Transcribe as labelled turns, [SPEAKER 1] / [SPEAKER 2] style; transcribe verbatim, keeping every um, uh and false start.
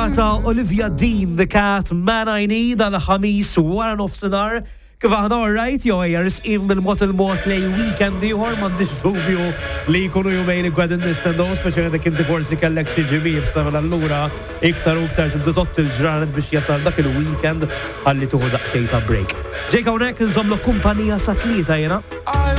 [SPEAKER 1] ta' Olivia Dean, The Cat Man I Need, għal-ħamis wara nofsinhar. Kif aħna all-right, jo għajars im bil-mot il-mot lej weekend iħor, mandiġ dubju li jkunu jumejn għadin nistendaw, speċjalment dak inti forsi kellek xi ġimgħa b'sar allura iktar u iktar tibda tott il-ġranet biex jasal dak il-weekend ħalli tuħu daqsxejn ta' break. Ġejk hawnhekk inżommlok kumpanija sa tlieta jiena.